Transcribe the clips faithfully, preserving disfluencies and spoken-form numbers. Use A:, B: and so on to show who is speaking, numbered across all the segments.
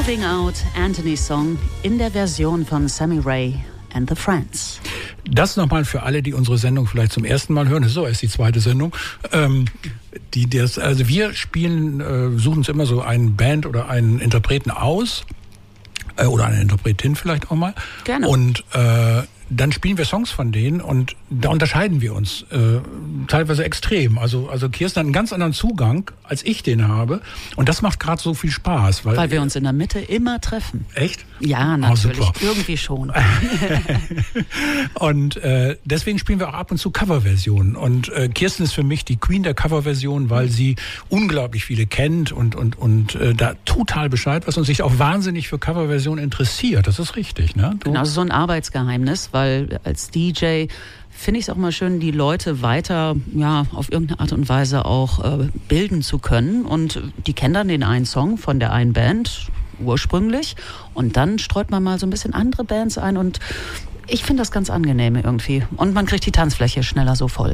A: Stepping Out, Anthony's Song in der Version von Sammy Ray and the Friends.
B: Das nochmal für alle, die unsere Sendung vielleicht zum ersten Mal hören. Das ist so erst die zweite Sendung. Ähm, die, das, also wir spielen, äh, suchen uns immer so einen Band oder einen Interpreten aus. Äh, oder eine Interpretin vielleicht auch mal.
A: Gerne.
B: Und äh, dann spielen wir Songs von denen und da unterscheiden wir uns äh, teilweise extrem. Also, also Kirsten hat einen ganz anderen Zugang, als ich den habe. Und das macht gerade so viel Spaß. Weil,
A: weil wir uns in der Mitte immer treffen.
B: Echt?
A: Ja, natürlich.
B: Oh,
A: irgendwie schon.
B: Und äh, deswegen spielen wir auch ab und zu Coverversionen. Und äh, Kirsten ist für mich die Queen der Coverversionen, weil sie unglaublich viele kennt und, und, und äh, da total Bescheid weiß und sich auch wahnsinnig für Coverversionen interessiert. Das ist richtig, ne? Du?
A: Genau, so ein Arbeitsgeheimnis, weil als D J finde ich es auch mal schön, die Leute weiter ja, auf irgendeine Art und Weise auch äh, bilden zu können. Und die kennen dann den einen Song von der einen Band ursprünglich und dann streut man mal so ein bisschen andere Bands ein und ich finde das ganz angenehm irgendwie. Und man kriegt die Tanzfläche schneller so voll.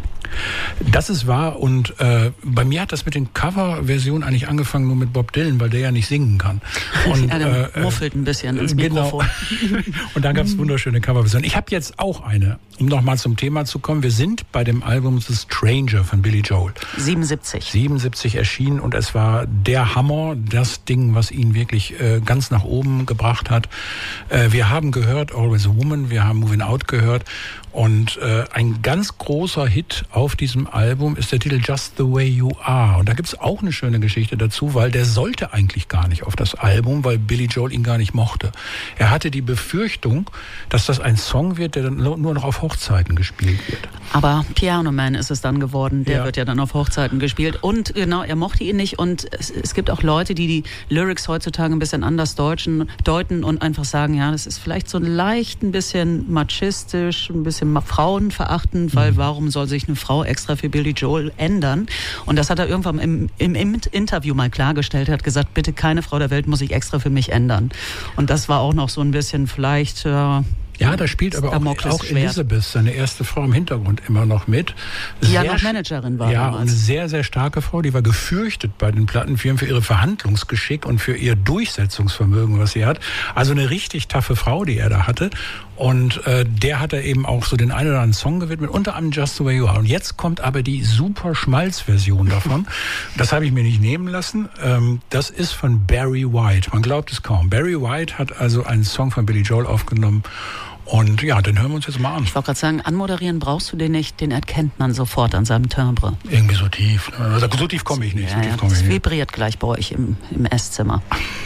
B: Das ist wahr. Und äh, bei mir hat das mit den Coverversionen eigentlich angefangen nur mit Bob Dylan, weil der ja nicht singen kann. Und,
A: ja, der
B: äh,
A: muffelt ein bisschen ins
B: genau.
A: Mikrofon.
B: Und da gab es wunderschöne Coverversionen. Ich habe jetzt auch eine, um nochmal zum Thema zu kommen. Wir sind bei dem Album The Stranger von Billy Joel.
A: siebenundsiebzig.
B: siebenundsiebzig erschienen und es war der Hammer, das Ding, was ihn wirklich äh, ganz nach oben gebracht hat. Äh, wir haben gehört Always a Woman, wir haben Moving Out gehört und äh, ein ganz großer Hit auf diesem Album ist der Titel Just the Way You Are. Und da gibt's auch eine schöne Geschichte dazu, weil der sollte eigentlich gar nicht auf das Album, weil Billy Joel ihn gar nicht mochte. Er hatte die Befürchtung, dass das ein Song wird, der dann nur noch auf Hochzeiten gespielt wird.
A: Aber Piano Man ist es dann geworden, der
B: ja.
A: wird ja dann auf Hochzeiten gespielt. Und genau, er mochte ihn nicht. Und es, es gibt auch Leute, die die Lyrics heutzutage ein bisschen anders deutschen, deuten und einfach sagen, ja, das ist vielleicht so leicht ein bisschen machistisch, ein bisschen frauenverachtend, weil mhm. warum soll sich eine Frau extra für Billy Joel ändern? Und das hat er irgendwann im, im, im Interview mal klargestellt. Er hat gesagt, bitte keine Frau der Welt muss sich extra für mich ändern. Und das war auch noch so ein bisschen vielleicht... Äh,
B: Ja, da spielt aber auch, auch Elizabeth, seine erste Frau im Hintergrund, immer noch mit.
A: Die
B: sehr,
A: ja noch Managerin war
B: Ja,
A: damals.
B: eine sehr, sehr starke Frau, die war gefürchtet bei den Plattenfirmen für ihre Verhandlungsgeschick und für ihr Durchsetzungsvermögen, was sie hat. Also eine richtig taffe Frau, die er da hatte. Und äh, der hat er eben auch so den einen oder anderen Song gewidmet, unter anderem Just the Way You Are. Und jetzt kommt aber die super Schmalz-Version davon. Das habe ich mir nicht nehmen lassen. Ähm, das ist von Barry White. Man glaubt es kaum. Barry White hat also einen Song von Billy Joel aufgenommen. Und ja, den hören wir uns jetzt mal an.
A: Ich wollte gerade sagen, anmoderieren brauchst du den nicht, den erkennt man sofort an seinem Timbre.
B: Irgendwie so tief. Also so tief komme ich nicht.
A: Ja,
B: so tief
A: ja,
B: komme
A: das
B: ich nicht.
A: vibriert gleich bei euch im, im Esszimmer.